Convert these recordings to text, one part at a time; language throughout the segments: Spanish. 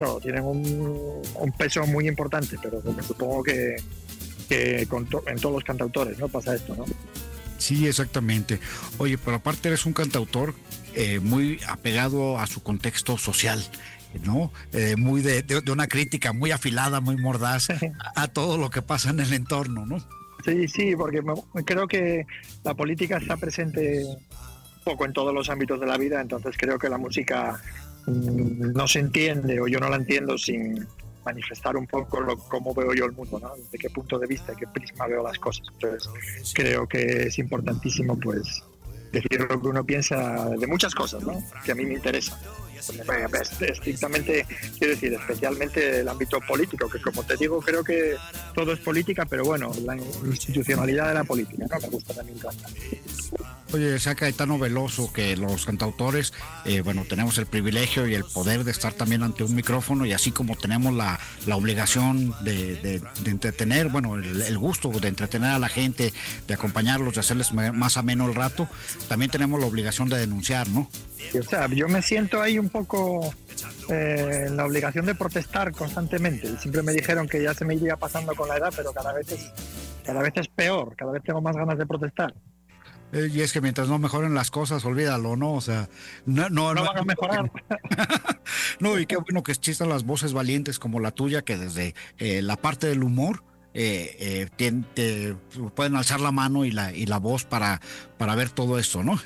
tienen un peso muy importante, pero supongo que en todos los cantautores, ¿no? Pasa esto, ¿no? Sí, exactamente. Oye, pero aparte eres un cantautor muy apegado a su contexto social, ¿no? Muy de una crítica muy afilada, muy mordaz a todo lo que pasa en el entorno, ¿no? Sí, porque creo que la política está presente un poco en todos los ámbitos de la vida, entonces creo que la música no se entiende, o yo no la entiendo sin manifestar un poco cómo veo yo el mundo, ¿no? Desde qué punto de vista, qué prisma veo las cosas. Entonces creo que es importantísimo, pues, decir lo que uno piensa de muchas cosas, ¿no? Que a mí me interesan. Estrictamente, quiero decir, especialmente el ámbito político, que como te digo, creo que todo es política, pero bueno, la institucionalidad de la política, ¿no? Me gusta también cantar. Oye, decía Caetano Veloso que los cantautores, bueno, tenemos el privilegio y el poder de estar también ante un micrófono, y así como tenemos la obligación de entretener, bueno, el gusto de entretener a la gente, de acompañarlos, de hacerles más ameno el rato, también tenemos la obligación de denunciar, ¿no? O sea, yo me siento ahí un poco en la obligación de protestar constantemente. Y siempre me dijeron que ya se me iría pasando con la edad, pero cada vez es peor, cada vez tengo más ganas de protestar. Y es que mientras no mejoren las cosas, olvídalo, ¿no? O sea, no van a mejorar. No, y qué bueno que existan las voces valientes como la tuya, que desde la parte del humor te pueden alzar la mano y la voz para ver todo esto, ¿no?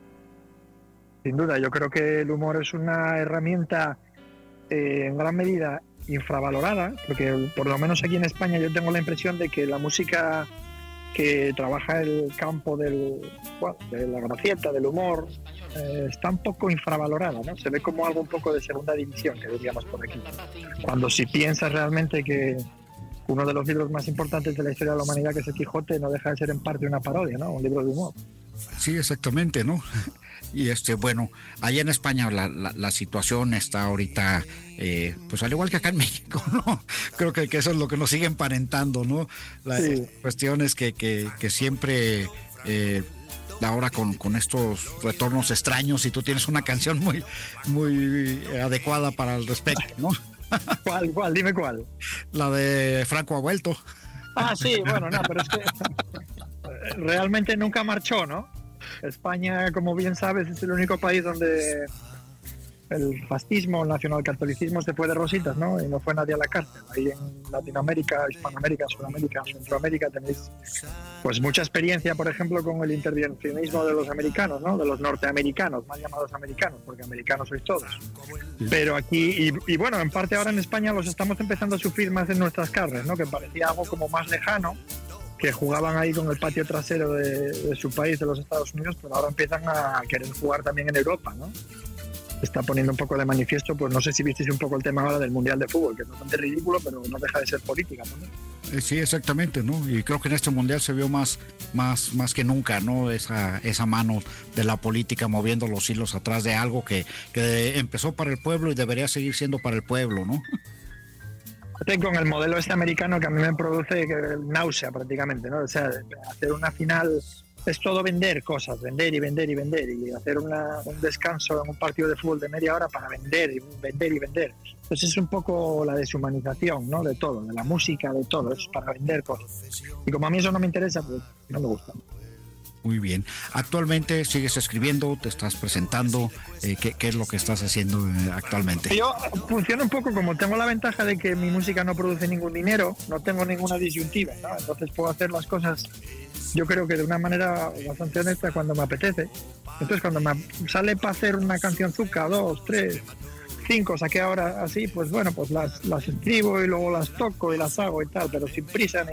Sin duda, yo creo que el humor es una herramienta en gran medida infravalorada, porque por lo menos aquí en España yo tengo la impresión de que la música que trabaja el campo de la gracieta, del humor, está un poco infravalorada, ¿no? Se ve como algo un poco de segunda división, que diríamos por aquí. Cuando si piensas realmente que uno de los libros más importantes de la historia de la humanidad, que es el Quijote, no deja de ser en parte una parodia, ¿no? Un libro de humor. Sí, exactamente, ¿no? Y bueno, allá en España la situación está ahorita, pues al igual que acá en México, ¿no? Creo que eso es lo que nos sigue emparentando, ¿no? Sí. Cuestiones que siempre, ahora con estos retornos extraños, y tú tienes una canción muy, muy adecuada para el respecto, ¿no? ¿Cuál? Dime cuál. La de Franco ha vuelto. Ah, sí, bueno, no, pero es que realmente nunca marchó, ¿no? España, como bien sabes, es el único país donde el fascismo, el nacionalcatolicismo se fue de rositas, ¿no? Y no fue nadie a la cárcel. Ahí en Latinoamérica, Hispanoamérica, Sudamérica, Centroamérica tenéis pues mucha experiencia, por ejemplo, con el intervencionismo de los americanos, ¿no? De los norteamericanos, mal llamados americanos, porque americanos sois todos. Pero aquí, y bueno, en parte ahora en España los estamos empezando a sufrir más en nuestras carnes, ¿no? Que parecía algo como más lejano, que jugaban ahí con el patio trasero de su país, de los Estados Unidos, pero ahora empiezan a querer jugar también en Europa, ¿no? Se está poniendo un poco de manifiesto, pues no sé si visteis un poco el tema ahora del Mundial de Fútbol, que es bastante ridículo, pero no deja de ser política también. Sí, exactamente, ¿no? Y creo que en este Mundial se vio más que nunca, ¿no? Esa mano de la política moviendo los hilos atrás de algo que empezó para el pueblo y debería seguir siendo para el pueblo, ¿no? Con el modelo americano, que a mí me produce náusea prácticamente, ¿no? O sea, hacer una final es todo vender cosas, vender y vender y vender, y hacer un descanso en un partido de fútbol de media hora para vender y vender y vender. Entonces es un poco la deshumanización, ¿no? De todo, de la música, de todo, es para vender cosas. Y como a mí eso no me interesa, pues no me gusta. Muy bien. Actualmente sigues escribiendo, te estás presentando, ¿qué es lo que estás haciendo actualmente? Yo funciono un poco como tengo la ventaja de que mi música no produce ningún dinero, no tengo ninguna disyuntiva, ¿no? Entonces puedo hacer las cosas, yo creo que de una manera bastante honesta cuando me apetece. Entonces cuando me sale para hacer una cancionzuca, 2, 3, 5, saqué ahora así, pues bueno, pues las escribo y luego las toco y las hago y tal, pero sin prisa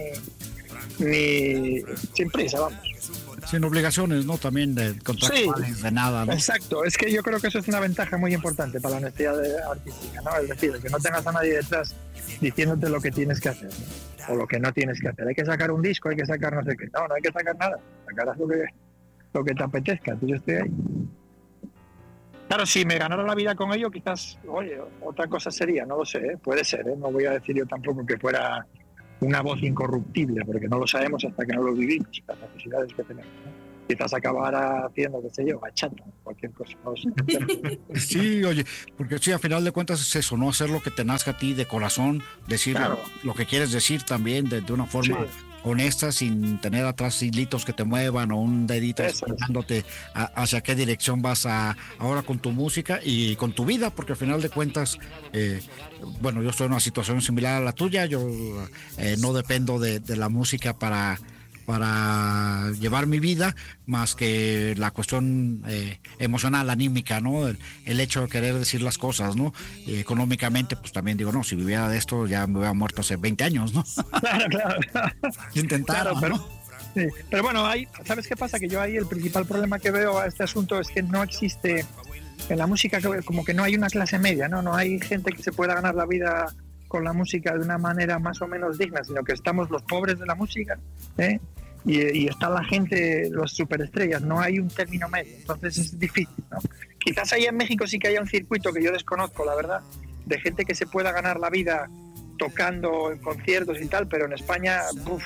ni sin prisa, vamos. Sin obligaciones, ¿no? También de contractuales, sí, de nada, ¿no? Exacto, es que yo creo que eso es una ventaja muy importante para la honestidad artística, ¿no? Es decir, que no tengas a nadie detrás diciéndote lo que tienes que hacer, ¿no? O lo que no tienes que hacer. Hay que sacar un disco, hay que sacar no sé qué. No hay que sacar nada. Sacarás lo que te apetezca. Yo estoy ahí. Claro, si me ganara la vida con ello, quizás, oye, otra cosa sería, no lo sé, ¿eh? Puede ser, ¿eh? No voy a decir yo tampoco que fuera una voz incorruptible, porque no lo sabemos hasta que no lo vivimos, las necesidades que tenemos, ¿no? Quizás acabara haciendo, qué sé yo, bachata, cualquier cualquier cosa. No sé. Sí, oye, porque sí, a final de cuentas es eso, ¿no? Hacer lo que te nazca a ti de corazón, decir Claro. lo que quieres decir también de una forma honesta, sin tener atrás hilitos que te muevan o un dedito explicándote hacia qué dirección vas ahora con tu música y con tu vida, porque al final de cuentas, bueno, yo estoy en una situación similar a la tuya, yo no dependo de la música para llevar mi vida, más que la cuestión emocional, anímica, ¿no? El hecho de querer decir las cosas, ¿no? Económicamente, pues también digo, no, si viviera de esto ya me hubiera muerto hace 20 años, ¿no? Claro. Intentar, claro, pero, ¿no? sí. Pero bueno, ¿sabes qué pasa? Que yo ahí el principal problema que veo a este asunto es que no existe en la música, como que no hay una clase media, ¿no? No hay gente que se pueda ganar la vida con la música de una manera más o menos digna, sino que estamos los pobres de la música, ¿eh? Y está la gente, los superestrellas, no hay un término medio, entonces es difícil, ¿no? Quizás ahí en México sí que haya un circuito que yo desconozco, la verdad, de gente que se pueda ganar la vida tocando en conciertos y tal, pero en España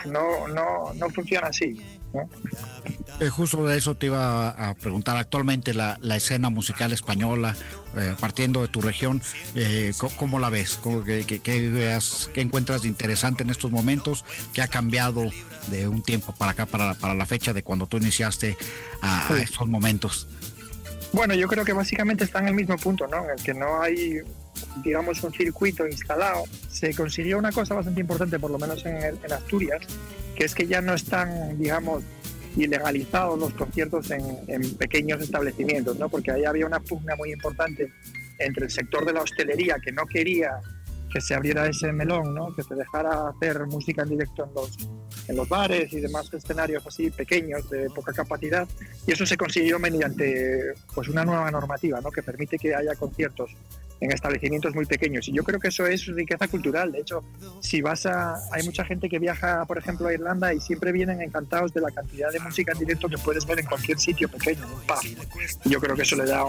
no funciona así, ¿no? Justo de eso te iba a preguntar. Actualmente la escena musical española, partiendo de tu región, ¿cómo la ves? ¿Qué encuentras de interesante en estos momentos? ¿Qué ha cambiado de un tiempo para acá, para la fecha de cuando tú iniciaste a estos momentos? Bueno, yo creo que básicamente está en el mismo punto, ¿no? En el que no hay, digamos, un circuito instalado. Se consiguió una cosa bastante importante, por lo menos en Asturias, que es que ya no están, digamos, ilegalizados los conciertos en pequeños establecimientos, ¿no? Porque ahí había una pugna muy importante entre el sector de la hostelería, que no quería que se abriera ese melón, ¿no? Que se dejara hacer música en directo en los bares y demás escenarios así pequeños de poca capacidad, y eso se consiguió mediante pues una nueva normativa, ¿no? Que permite que haya conciertos en establecimientos muy pequeños, y yo creo que eso es riqueza cultural. De hecho, si hay mucha gente que viaja, por ejemplo, a Irlanda, y siempre vienen encantados de la cantidad de música en directo que puedes ver en cualquier sitio pequeño, en un pub. Y yo creo que eso le da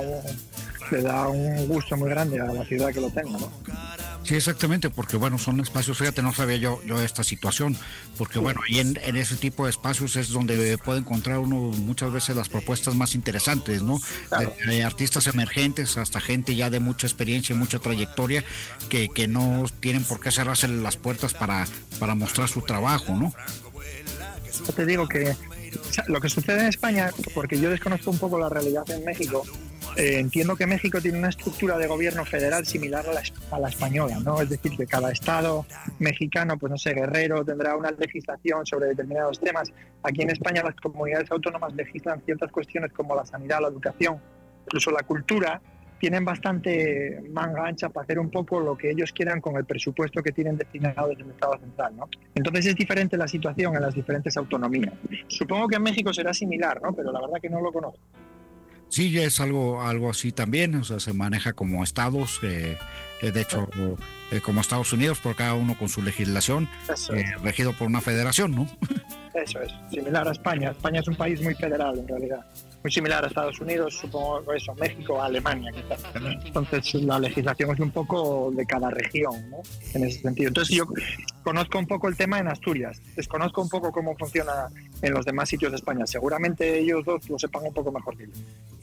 un gusto muy grande a la ciudad que lo tenga, ¿no? Sí, exactamente, porque bueno, son espacios, fíjate, no sabía yo esta situación, porque bueno, y en ese tipo de espacios es donde puede encontrar uno muchas veces las propuestas más interesantes, ¿no? Claro. De artistas emergentes hasta gente ya de mucha experiencia y mucha trayectoria que no tienen por qué cerrarse las puertas para mostrar su trabajo, ¿no? Yo te digo que lo que sucede en España, porque yo desconozco un poco la realidad en México, entiendo que México tiene una estructura de gobierno federal similar a la española, ¿no? Es decir, que cada estado mexicano, pues no sé, Guerrero tendrá una legislación sobre determinados temas. Aquí en España las comunidades autónomas legislan ciertas cuestiones como la sanidad, la educación, incluso la cultura. Tienen bastante manga ancha para hacer un poco lo que ellos quieran con el presupuesto que tienen destinado desde el Estado central, ¿no? Entonces es diferente la situación en las diferentes autonomías. Supongo que en México será similar, ¿no? Pero la verdad que no lo conozco. Sí, es algo así también, o sea, se maneja como estados, de hecho, como Estados Unidos, por cada uno con su legislación, regido por una federación, ¿no? Eso es, similar a España. España es un país muy federal, en realidad. Muy similar a Estados Unidos, supongo eso, México, Alemania, quizás. Entonces la legislación es un poco de cada región, ¿no? En ese sentido. Entonces yo conozco un poco el tema en Asturias, desconozco un poco cómo funciona en los demás sitios de España. Seguramente ellos dos lo sepan un poco mejor que yo.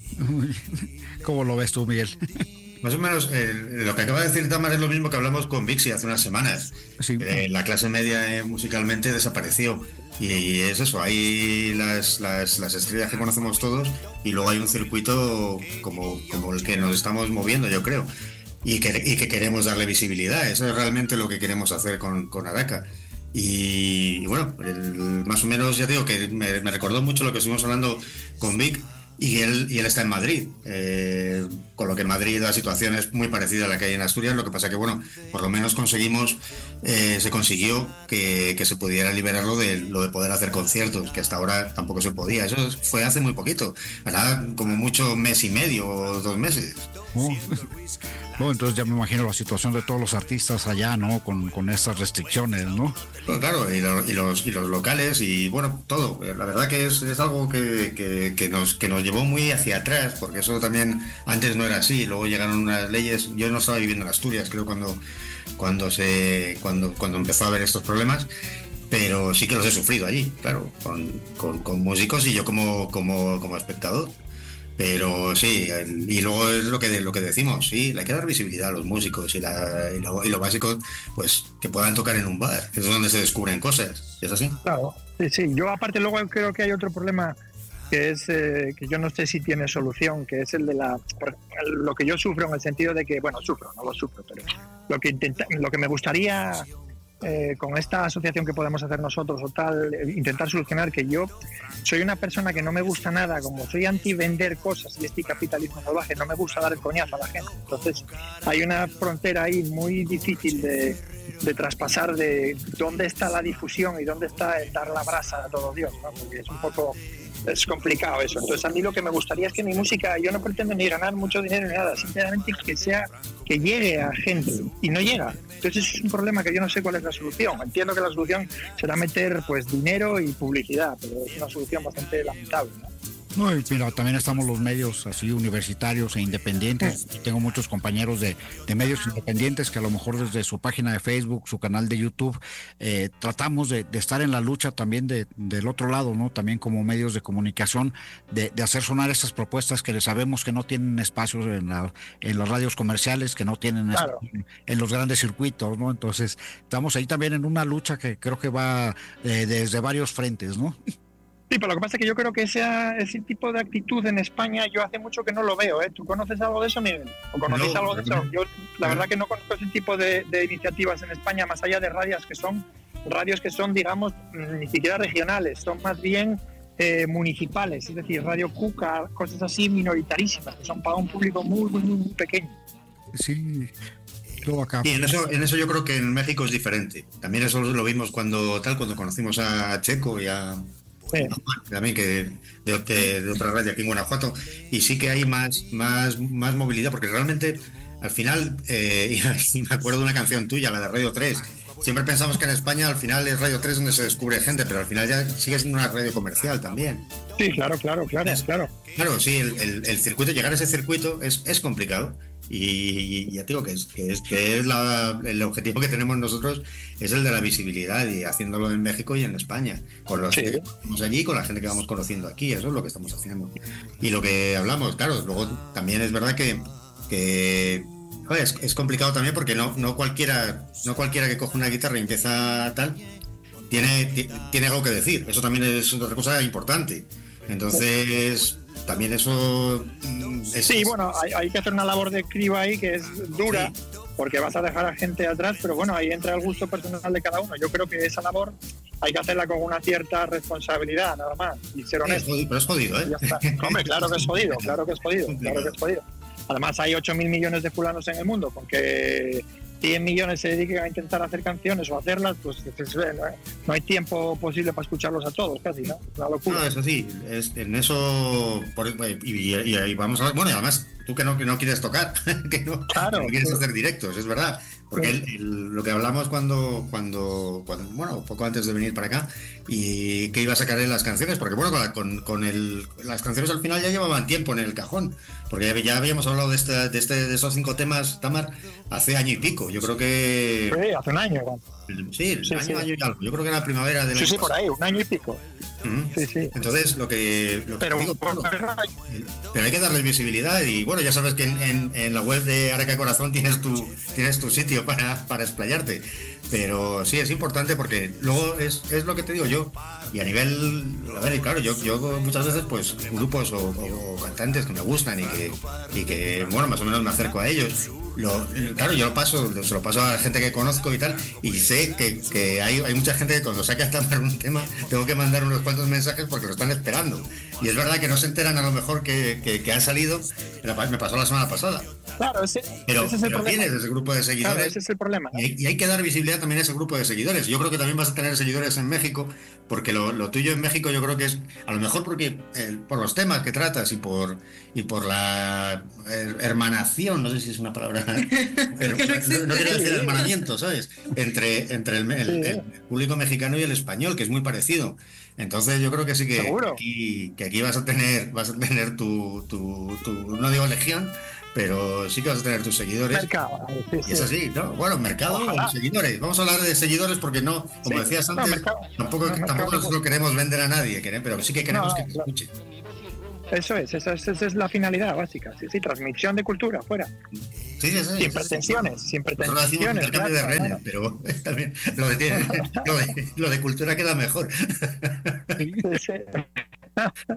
¿Cómo lo ves tú, Miguel? Más o menos lo que acaba de decir Tamar es lo mismo que hablamos con Vixi hace unas semanas. Sí. La clase media musicalmente desapareció. Y es eso, hay las estrellas que conocemos todos, y luego hay un circuito como el que nos estamos moviendo, yo creo, y que queremos darle visibilidad. Eso es realmente lo que queremos hacer con Araka. Y bueno, más o menos ya digo que me recordó mucho lo que estuvimos hablando con Vic. Y él está en Madrid, con lo que en Madrid la situación es muy parecida a la que hay en Asturias. Lo que pasa que, bueno, por lo menos se consiguió que se pudiera liberar lo de poder hacer conciertos, que hasta ahora tampoco se podía. Eso fue hace muy poquito, ¿verdad? Como mucho mes y medio o 2 meses. Bueno, entonces ya me imagino la situación de todos los artistas allá, ¿no? Con estas restricciones, ¿no? Pues claro, y los locales y bueno, todo. La verdad que es algo que nos llevó muy hacia atrás, porque eso también antes no era así. Luego llegaron unas leyes. Yo no estaba viviendo en Asturias, creo, cuando empezó a haber estos problemas, pero sí que los he sufrido allí, claro, con músicos y yo como espectador. Pero sí, y luego es lo que decimos, sí, le hay que dar visibilidad a los músicos y lo básico, pues que puedan tocar en un bar, que es donde se descubren cosas, ¿es así? Claro, sí. Yo aparte luego creo que hay otro problema que es que yo no sé si tiene solución, que es el de lo que yo sufro en el sentido de que, bueno, no lo sufro, pero lo que me gustaría con esta asociación que podemos hacer nosotros o tal, intentar solucionar, que yo soy una persona que no me gusta nada, como soy anti vender cosas y este capitalismo salvaje, no me gusta dar el coñazo a la gente. Entonces hay una frontera ahí muy difícil de traspasar, de dónde está la difusión y dónde está el dar la brasa a todo Dios, ¿no? Porque es complicado eso. Entonces a mí lo que me gustaría es que mi música, yo no pretendo ni ganar mucho dinero ni nada, simplemente que llegue a gente, y no llega. Entonces es un problema que yo no sé cuál es la solución. Entiendo que la solución será meter pues dinero y publicidad, pero es una solución bastante lamentable, ¿no? No, y mira, también estamos los medios así universitarios e independientes. Tengo muchos compañeros de medios independientes que a lo mejor desde su página de Facebook, su canal de YouTube, tratamos de estar en la lucha también del otro lado, ¿no? También como medios de comunicación, de hacer sonar estas propuestas que sabemos que no tienen espacios en las radios comerciales, que no tienen claro. En los grandes circuitos, ¿no? Entonces, estamos ahí también en una lucha que creo que va desde varios frentes, ¿no? Sí, pero lo que pasa es que yo creo que ese tipo de actitud en España yo hace mucho que no lo veo, ¿eh? ¿Tú conoces algo de eso, Miguel? ¿O conocéis algo de eso? Yo la verdad que no conozco ese tipo de iniciativas en España, más allá de radios que son, digamos, ni siquiera regionales, son más bien municipales, es decir, Radio Cuca, cosas así minoritarísimas, que son para un público muy, muy, muy pequeño. Sí. Acá. Y en eso yo creo que en México es diferente. También eso lo vimos cuando conocimos a Checo y a... Sí. También que de otra radio aquí en Guanajuato, y sí que hay más movilidad, porque realmente al final, y me acuerdo de una canción tuya, la de Radio 3, siempre pensamos que en España al final es Radio 3 donde se descubre gente, pero al final ya sigue siendo una radio comercial también. Sí, claro. Claro, sí, el circuito, llegar a ese circuito es complicado. Y ya te digo que es el objetivo que tenemos nosotros es el de la visibilidad, y haciéndolo en México y en España, con los que estamos allí y con la gente que vamos conociendo aquí. Eso es lo que estamos haciendo. Y lo que hablamos, claro, luego también es verdad que es complicado también, porque no cualquiera que coge una guitarra y empieza tal tiene algo que decir. Eso también es otra cosa importante. Entonces también eso sí, bueno, hay que hacer una labor de criba ahí que es dura, sí, porque vas a dejar a gente atrás, pero bueno, ahí entra el gusto personal de cada uno. Yo creo que esa labor hay que hacerla con una cierta responsabilidad, nada más, y ser honesto. Pero es jodido, ¿eh? Hombre, claro que es jodido. Además hay 8.000 millones de fulanos en el mundo, con que 100 millones se dediquen a intentar hacer canciones o hacerlas, pues no hay tiempo posible para escucharlos a todos, casi, ¿no? Una locura. No, eso sí, en eso, y vamos a ver, bueno, y además tú que no quieres tocar, que no quieres hacer directos, es verdad, porque lo que hablamos cuando, bueno, poco antes de venir para acá, y que iba a sacar las canciones, porque bueno, las canciones al final ya llevaban tiempo en el cajón, porque ya habíamos hablado de esos 5 temas, Tamar, hace año y pico. Yo creo que... Sí, hace un año. Sí, año y algo. Yo creo que era la primavera del año. Sí, por ahí, un año y pico. Sí. Entonces, lo que digo, pero hay que darles visibilidad, y bueno, ya sabes que en la web de Araca Corazón tienes tu sitio para explayarte. Pero sí, es importante, porque luego es lo que te digo yo. Y a nivel, a ver, claro, yo muchas veces pues grupos o cantantes que me gustan y que bueno, más o menos me acerco a ellos. Claro, yo se lo paso a la gente que conozco y tal, y sé que hay mucha gente que cuando saca un tema tengo que mandar unos cuantos mensajes porque lo están esperando, y es verdad que no se enteran a lo mejor que ha salido. Me pasó la semana pasada. Claro, ese es el problema. Tienes ese grupo de seguidores. Claro, ese es el problema, ¿no? Y hay que dar visibilidad también a ese grupo de seguidores. Yo creo que también vas a tener seguidores en México, porque lo tuyo en México yo creo que es, a lo mejor porque por los temas que tratas y por la hermanación, no sé si es una palabra, pero no quiero decir hermanamiento, ¿sabes? Entre el público mexicano y el español, que es muy parecido. Entonces yo creo que sí que aquí vas a tener tu no digo legión, pero sí que vas a tener tus seguidores. Mercado. Y es así, ¿no? Bueno, mercado o seguidores. Vamos a hablar de seguidores, porque no, como decías antes, tampoco nosotros queremos vender a nadie, pero sí que queremos que te escuchen. esa es la finalidad básica. Sí, transmisión de cultura, fuera. Sí, Sin pretensiones. Nosotros decimos intercambio de renes, pero también lo de cultura queda mejor. Sí.